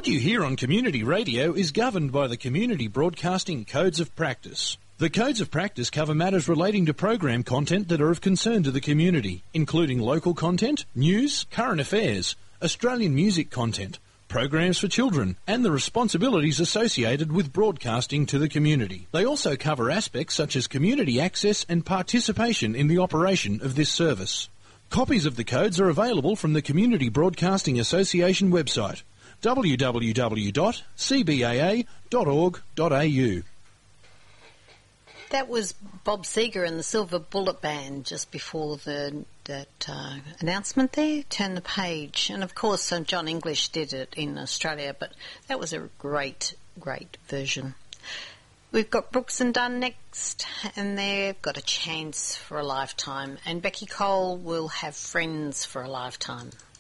What you hear on community radio is governed by the Community Broadcasting Codes of Practice. The Codes of Practice cover matters relating to program content that are of concern to the community, including local content, news, current affairs, Australian music content, programs for children, and the responsibilities associated with broadcasting to the community. They also cover aspects such as community access and participation in the operation of this service. Copies of the codes are available from the Community Broadcasting Association website, www.cbaa.org.au. That was Bob Seger and the Silver Bullet Band just before that announcement there. Turn the page. And, of course, John English did it in Australia, but that was a great, great version. We've got Brooks and Dunn next, and they've got A Chance for a Lifetime. And Becky Cole will have Friends for a Lifetime.